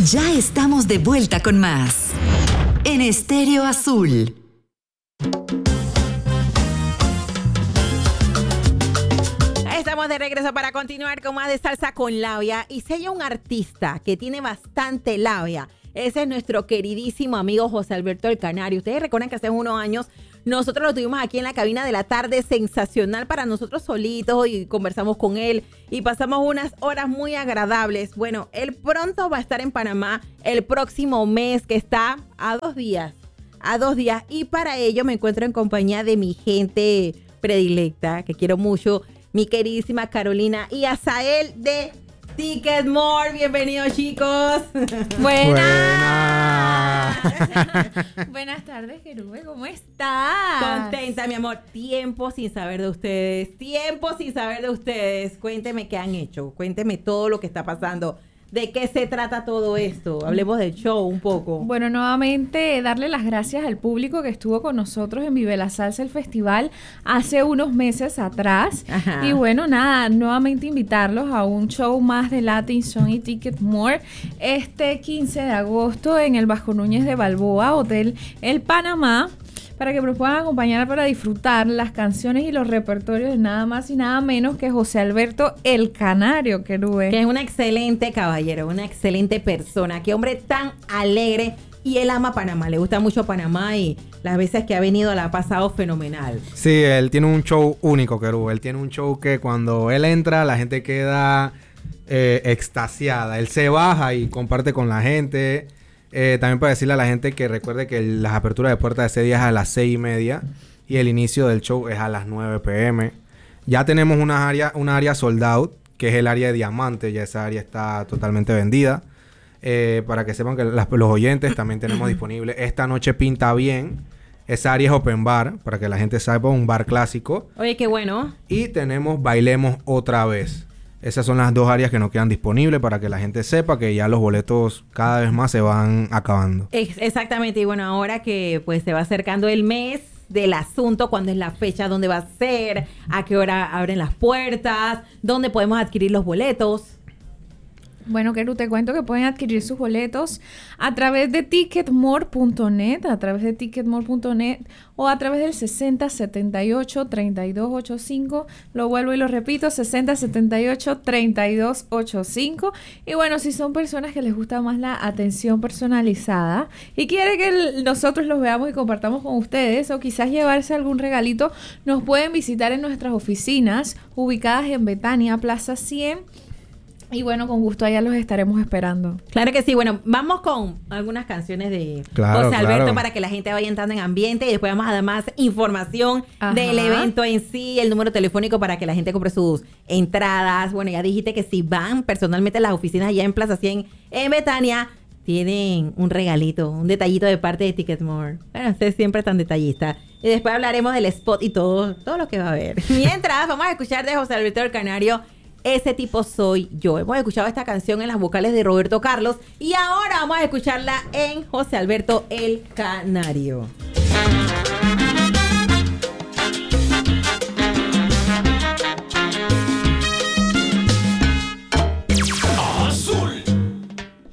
Ya estamos de vuelta con más en Estéreo Azul. Estamos de regreso para continuar con más de Salsa con Labia. Y si hay un artista que tiene bastante labia, ese es nuestro queridísimo amigo José Alberto el Canario. Ustedes recuerdan que hace unos años nosotros lo tuvimos aquí en la cabina de la tarde, sensacional para nosotros solitos, y conversamos con él y pasamos unas horas muy agradables. Bueno, él pronto va a estar en Panamá el próximo mes, que está a 2 días. Y para ello me encuentro en compañía de mi gente predilecta, que quiero mucho, mi queridísima Carolina y Azael de Ticketmore. Bienvenidos, chicos. Buenas. Buenas tardes, Querube. ¿Cómo estás? Contenta, mi amor. Tiempo sin saber de ustedes. Cuénteme qué han hecho. Cuénteme todo lo que está pasando. ¿De qué se trata todo esto? Hablemos del show un poco. Bueno, nuevamente darle las gracias al público que estuvo con nosotros en Vive la Salsa, el festival, hace unos meses atrás. Ajá. Y bueno, nada, nuevamente invitarlos a un show más de Latin Song y Ticketmore este 15 de agosto en el Vasco Núñez de Balboa, Hotel El Panamá, para que nos puedan acompañar para disfrutar las canciones y los repertorios de nada más y nada menos que José Alberto el Canario, Querube. Que es un excelente caballero, una excelente persona. Qué hombre tan alegre. Y él ama Panamá, le gusta mucho Panamá y las veces que ha venido la ha pasado fenomenal. Sí, él tiene un show único, Querube. Él tiene un show que cuando él entra la gente queda extasiada. Él se baja y comparte con la gente. También para decirle a la gente que recuerde que las aperturas de puertas de ese día es a las 6:30 y el inicio del show es a las 9 p.m. Ya tenemos una área sold out, que es el área de diamante. Ya esa área está totalmente vendida. Para que sepan que los oyentes también tenemos disponible Esta Noche Pinta Bien. Esa área es open bar, para que la gente sepa, un bar clásico. Oye, qué bueno. Y tenemos Bailemos Otra Vez. Esas son las 2 áreas que nos quedan disponibles para que la gente sepa que ya los boletos cada vez más se van acabando. Exactamente. Y bueno, ahora que pues se va acercando el mes del asunto, cuándo es la fecha, dónde va a ser, a qué hora abren las puertas, dónde podemos adquirir los boletos. Bueno, Keru, te cuento que pueden adquirir sus boletos a través de ticketmore.net, o a través del 6078-3285. Lo vuelvo y lo repito, 6078-3285. Y bueno, si son personas que les gusta más la atención personalizada y quieren que nosotros los veamos y compartamos con ustedes, o quizás llevarse algún regalito, nos pueden visitar en nuestras oficinas ubicadas en Betania, Plaza 100. Y bueno, con gusto allá los estaremos esperando. Claro que sí. Bueno, vamos con algunas canciones de Claro, José Alberto, claro, para que la gente vaya entrando en ambiente, y después vamos a dar más información del evento en sí, el número telefónico para que la gente compre sus entradas. Bueno, ya dijiste que si van personalmente a las oficinas allá en Plaza 100 en Betania, tienen un regalito, un detallito de parte de Ticketmore. Bueno, usted siempre tan detallista. Y después hablaremos del spot y todo lo que va a haber. Mientras, vamos a escuchar de José Alberto el Canario, Ese tipo soy yo. Hemos escuchado esta canción en las vocales de Roberto Carlos y ahora vamos a escucharla en José Alberto el Canario.